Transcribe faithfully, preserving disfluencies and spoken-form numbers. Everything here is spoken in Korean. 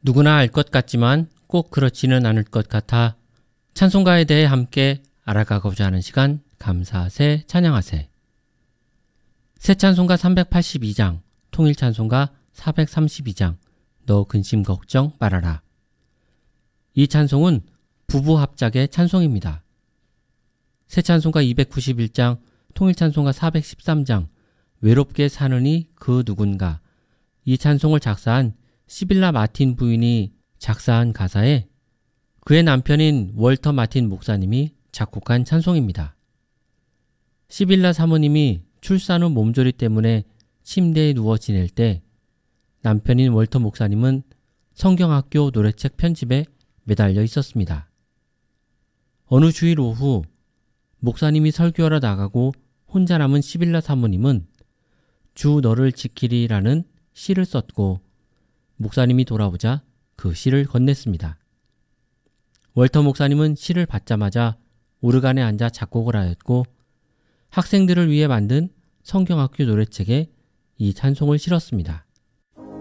누구나 알 것 같지만 꼭 그렇지는 않을 것 같아 찬송가에 대해 함께 알아가고자 하는 시간, 감사하세 찬양하세. 새 찬송가 삼백팔십이 장, 통일 찬송가 사백삼십이 장, 너 근심 걱정 말아라. 이 찬송은 부부 합작의 찬송입니다. 새 찬송가 이백구십일 장, 통일 찬송가 사백십삼 장, 외롭게 사느니 그 누군가. 이 찬송을 작사한 시빌라 마틴 부인이 작사한 가사에 그의 남편인 월터 마틴 목사님이 작곡한 찬송입니다. 시빌라 사모님이 출산 후 몸조리 때문에 침대에 누워 지낼 때 남편인 월터 목사님은 성경학교 노래책 편집에 매달려 있었습니다. 어느 주일 오후 목사님이 설교하러 나가고 혼자 남은 시빌라 사모님은 주 너를 지키리라는 시를 썼고 목사님이 돌아오자 그 시를 건넸습니다. 월터 목사님은 시를 받자마자 오르간에 앉아 작곡을 하였고 학생들을 위해 만든 성경학교 노래책에 이 찬송을 실었습니다.